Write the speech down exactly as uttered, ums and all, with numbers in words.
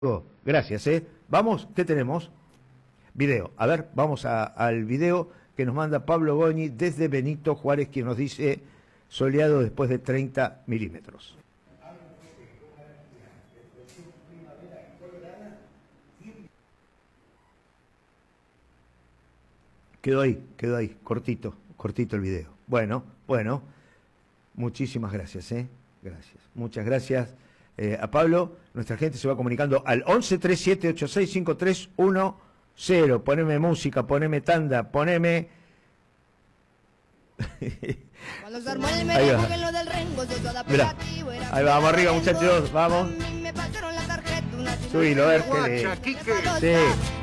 Gracias, ¿eh? Vamos, ¿qué tenemos? Video. A ver, vamos a, al video que nos manda Pablo Goñi desde Benito Juárez, quien nos dice soleado después de treinta milímetros. Quedó ahí, quedó ahí, cortito, cortito el video. Bueno, bueno, muchísimas gracias, ¿eh? Gracias, muchas gracias eh, a Pablo. Nuestra gente se va comunicando al once treinta y siete ochenta y seis cincuenta y tres diez. Poneme música, poneme tanda, poneme... Cuando se armó el merengue en lo del Rengo, yo toda apelativo era. Ahí vamos arriba, muchachos, vamos. Me pasaron la tarjeta, una Subilo, a ver qué le... Guacha, Quique. Sí.